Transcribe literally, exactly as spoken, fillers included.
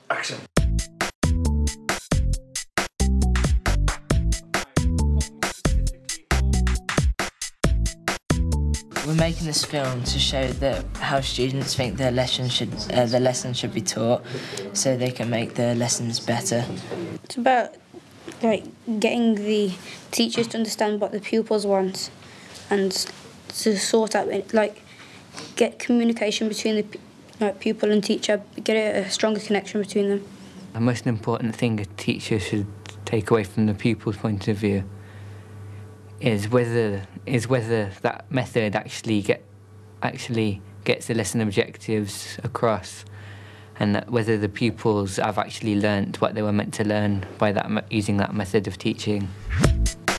Action. We're making this film to show that how students think their lessons should uh, their lessons should be taught, so they can make their lessons better. It's about like getting the teachers to understand what the pupils want, and to sort out like get communication between the like pupil and teacher, get a stronger connection between them. The most important thing a teacher should take away from the pupil's point of view is whether is whether that method actually get actually gets the lesson objectives across, and that whether the pupils have actually learnt what they were meant to learn by that using that method of teaching.